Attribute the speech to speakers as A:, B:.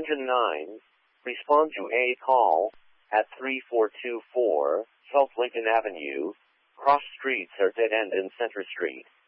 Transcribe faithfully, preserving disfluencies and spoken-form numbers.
A: Engine nine, respond to a call at three four two four South Lincoln Avenue. Cross streets are dead end in Center Street.